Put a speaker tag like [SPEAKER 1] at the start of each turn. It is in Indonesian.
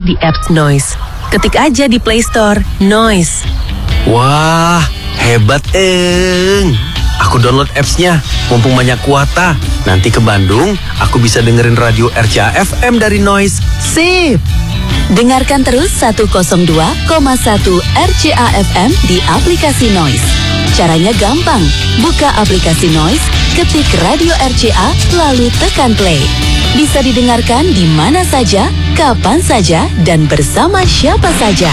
[SPEAKER 1] di apps Noise. Ketik aja di Play Store, Noise.
[SPEAKER 2] Wah, hebat, Eng. Aku download apps-nya, mumpung banyak kuota. Nanti ke Bandung, aku bisa dengerin radio RCA FM dari Noise. Sip!
[SPEAKER 3] Dengarkan terus 102,1 RCA FM di aplikasi Noise. Caranya gampang. Buka aplikasi Noise, ketik radio RCA, lalu tekan play. Bisa didengarkan di mana saja, kapan saja, dan bersama siapa saja.